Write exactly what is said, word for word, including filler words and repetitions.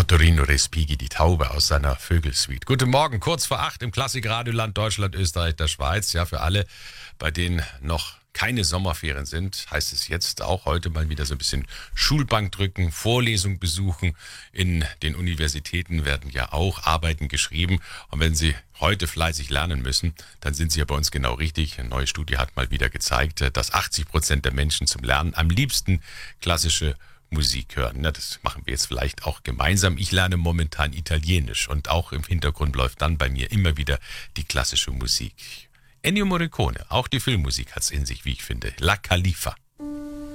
Ottorino Respighi, die Taube aus seiner Vögelsuite. Guten Morgen, kurz vor acht im Klassikradioland Deutschland, Österreich, der Schweiz. Ja, für alle, bei denen noch keine Sommerferien sind, heißt es jetzt auch heute mal wieder so ein bisschen Schulbank drücken, Vorlesung besuchen. In den Universitäten werden ja auch Arbeiten geschrieben. Und wenn Sie heute fleißig lernen müssen, dann sind Sie ja bei uns genau richtig. Eine neue Studie hat mal wieder gezeigt, dass achtzig Prozent der Menschen zum Lernen am liebsten klassische Musik hören. Ja, das machen wir jetzt vielleicht auch gemeinsam. Ich lerne momentan Italienisch und auch im Hintergrund läuft dann bei mir immer wieder die klassische Musik. Ennio Morricone, auch die Filmmusik hat's in sich, wie ich finde. La Califa.